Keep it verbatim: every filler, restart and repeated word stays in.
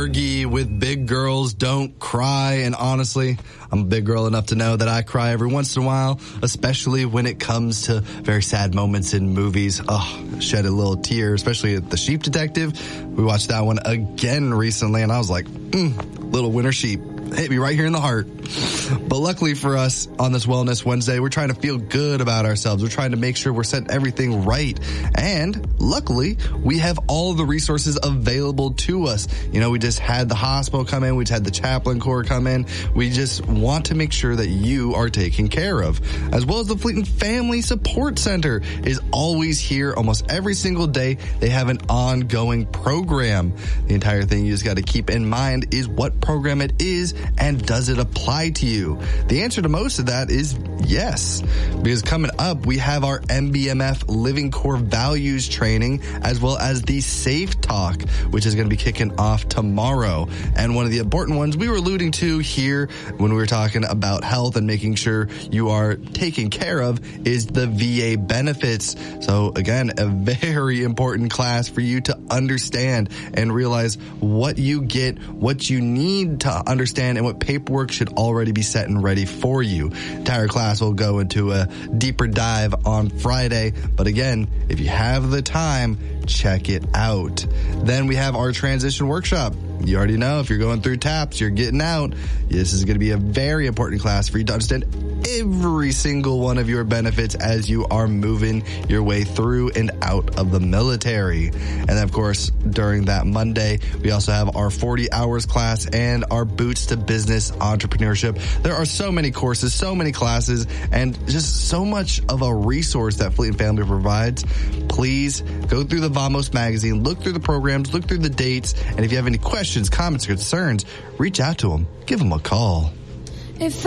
Fergie with Big Girls Don't Cry. And honestly, I'm a big girl enough to know that I cry every once in a while, especially when it comes to very sad moments in movies. Oh, shed a little tear, especially at The Sheep Detective. We watched that one again recently, and I was like, mm, little winter sheep. Hit me right here in the heart. But luckily for us on this Wellness Wednesday, we're trying to feel good about ourselves. We're trying to make sure we're setting everything right. And luckily, we have all the resources available to us. You know, we just had the hospital come in. We just had the chaplain corps come in. We just want to make sure that you are taken care of. As well as the Fleeton Family Support Center is always here almost every single day. They have an ongoing program. The entire thing you just got to keep in mind is what program it is and does it apply to you? The answer to most of that is yes. Because coming up, we have our M B M F Living Core Values training, as well as the Safe Talk, which is going to be kicking off tomorrow. And one of the important ones we were alluding to here when we were talking about health and making sure you are taken care of is the V A benefits. So again, a very important class for you to understand and realize what you get, what you need to understand, and what paperwork should already be set and ready for you. The entire class will go into a deeper dive on Friday. But again, if you have the time, check it out. Then we have our transition workshop. You already know if you're going through TAPS, you're getting out. This is going to be a very important class for you to understand every single one of your benefits as you are moving your way through and out of the military. And then, of course, during that Monday, we also have our forty hours class and our Boots to Business Entrepreneurship. There are so many courses, so many classes, and just so much of a resource that Fleeton Family provides. Please go through the Vamos magazine, look through the programs, look through the dates, and if you have any questions, comments, or concerns, reach out to them. Give them a call. If